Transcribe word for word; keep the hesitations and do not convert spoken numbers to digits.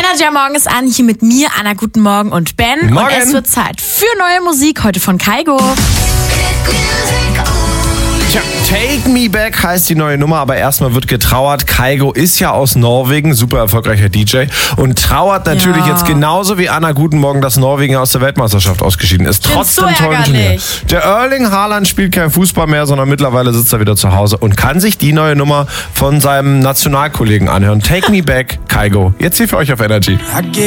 Energy am Morgen ist an, hier mit mir, Anna, guten Morgen und Ben. Morgen. Und es wird Zeit für neue Musik, heute von Kygo. Tja, Take Me Back heißt die neue Nummer, aber erstmal wird getrauert. Kygo ist ja aus Norwegen, super erfolgreicher D J und trauert natürlich Ja. jetzt genauso wie Anna guten Morgen, dass Norwegen aus der Weltmeisterschaft ausgeschieden ist. find's Trotzdem so tollen Turnier. ärgerlich. Der Erling Haaland spielt kein Fußball mehr, sondern mittlerweile sitzt er wieder zu Hause und kann sich die neue Nummer von seinem Nationalkollegen anhören. Take Me Back, Kygo. Jetzt hier für euch auf Energy.